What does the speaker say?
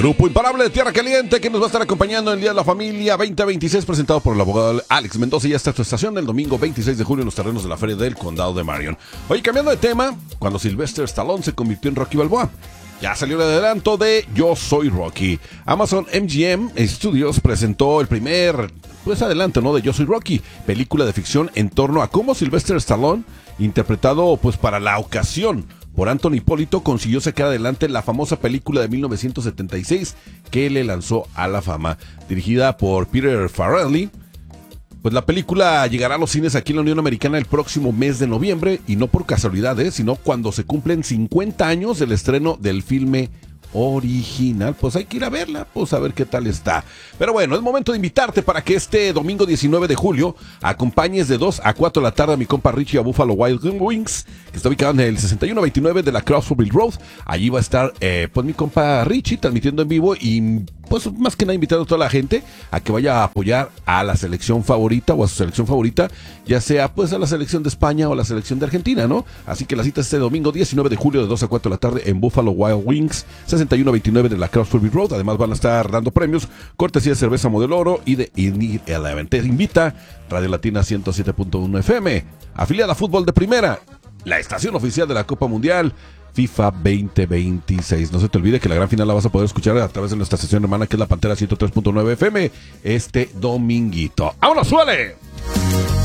Grupo Imparable de Tierra Caliente, que nos va a estar acompañando en el Día de la Familia 2026, presentado por el abogado Alex Mendoza. Ya está tu estación el domingo 26 de julio en los terrenos de la Feria del Condado de Marion. Oye, cambiando de tema, cuando Sylvester Stallone se convirtió en Rocky Balboa, ya salió el adelanto de Yo Soy Rocky. Amazon MGM Studios presentó el primer adelanto, ¿no?, de Yo Soy Rocky, película de ficción en torno a cómo Sylvester Stallone, interpretado para la ocasión por Anthony Hipólito, consiguió sacar adelante la famosa película de 1976 que le lanzó a la fama. Dirigida por Peter Farrelly, la película llegará a los cines aquí en la Unión Americana el próximo mes de noviembre, y no por casualidad, sino cuando se cumplen 50 años del estreno del filme original. Pues hay que ir a verla, a ver qué tal está. Pero bueno, es momento de invitarte para que este domingo 19 de julio acompañes de 2 a 4 de la tarde a mi compa Richie a Buffalo Wild Wings, que está ubicado en el 6129 de la Crossville Road. Allí va a estar mi compa Richie transmitiendo en vivo, y más que nada invitando a toda la gente a que vaya a apoyar a la selección favorita o a su selección favorita, ya sea a la selección de España o a la selección de Argentina, ¿no? Así que la cita es este domingo 19 de julio de 2 a 4 de la tarde en Buffalo Wild Wings, 6129 de la Crossville Road. Además van a estar dando premios, cortesía de cerveza Modelo Oro y de Indy Eleven. Te invita Radio Latina 107.1 FM, afiliada a Fútbol de Primera, la estación oficial de la Copa Mundial FIFA 2026. No se te olvide que la gran final la vas a poder escuchar a través de nuestra estación hermana, que es la Pantera 103.9 FM, este dominguito. ¡Vámonos, suele!